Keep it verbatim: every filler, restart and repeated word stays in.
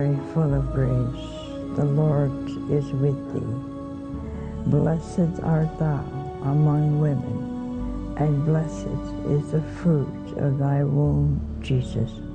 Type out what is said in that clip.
Mary, full of grace, the Lord is with thee. Blessed art thou among women, and blessed is the fruit of thy womb, Jesus.